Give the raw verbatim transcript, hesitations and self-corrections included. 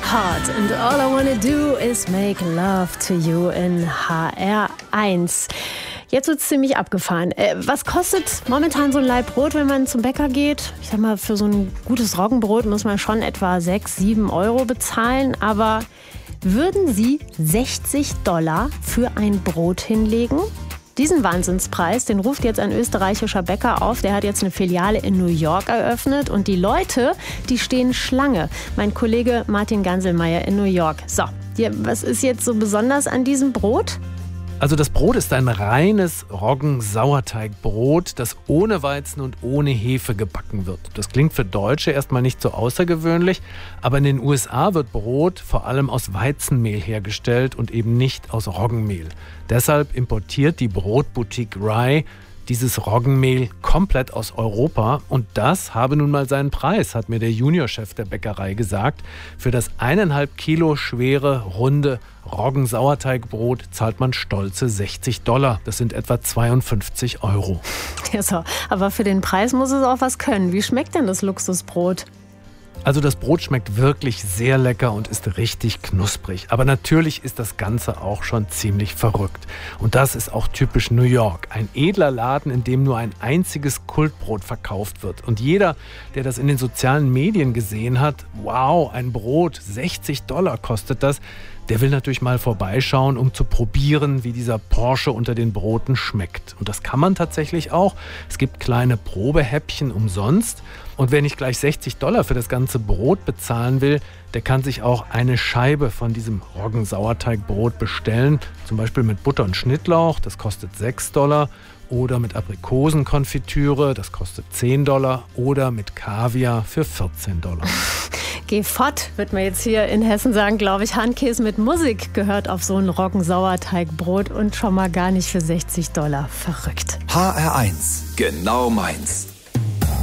Heart and all I wanna do is make love to you in H R eins. Jetzt wird's ziemlich abgefahren. Äh, was kostet momentan so ein Laib Brot, wenn man zum Bäcker geht? Ich sag mal, für so ein gutes Roggenbrot muss man schon etwa sechs, sieben Euro bezahlen. Aber würden Sie sechzig Dollar für ein Brot hinlegen? Diesen Wahnsinnspreis, den ruft jetzt ein österreichischer Bäcker auf. Der hat jetzt eine Filiale in New York eröffnet. Und die Leute, die stehen Schlange. Mein Kollege Martin Ganselmeier in New York. So, was ist jetzt so besonders an diesem Brot? Also das Brot ist ein reines Roggen-Sauerteigbrot, das ohne Weizen und ohne Hefe gebacken wird. Das klingt für Deutsche erstmal nicht so außergewöhnlich, aber in den U S A wird Brot vor allem aus Weizenmehl hergestellt und eben nicht aus Roggenmehl. Deshalb importiert die Brotboutique Rye dieses Roggenmehl komplett aus Europa. Und das habe nun mal seinen Preis, hat mir der Juniorchef der Bäckerei gesagt. Für das eineinhalb Kilo schwere, runde Roggensauerteigbrot zahlt man stolze sechzig Dollar. Das sind etwa zweiundfünfzig Euro. Ja, so. Aber für den Preis muss es auch was können. Wie schmeckt denn das Luxusbrot? Also das Brot schmeckt wirklich sehr lecker und ist richtig knusprig. Aber natürlich ist das Ganze auch schon ziemlich verrückt. Und das ist auch typisch New York. Ein edler Laden, in dem nur ein einziges Kultbrot verkauft wird. Und jeder, der das in den sozialen Medien gesehen hat, wow, ein Brot, sechzig Dollar kostet das, der will natürlich mal vorbeischauen, um zu probieren, wie dieser Porsche unter den Broten schmeckt. Und das kann man tatsächlich auch. Es gibt kleine Probehäppchen umsonst. Und wer nicht gleich sechzig Dollar für das ganze Brot bezahlen will, der kann sich auch eine Scheibe von diesem Roggensauerteigbrot bestellen. Zum Beispiel mit Butter und Schnittlauch, das kostet sechs Dollar. Oder mit Aprikosenkonfitüre, das kostet zehn Dollar. Oder mit Kaviar für vierzehn Dollar. Geh fort, wird man jetzt hier in Hessen sagen, glaube ich. Handkäse mit Musik gehört auf so ein Roggensauerteigbrot und schon mal gar nicht für sechzig Dollar. Verrückt. H R eins, genau meins.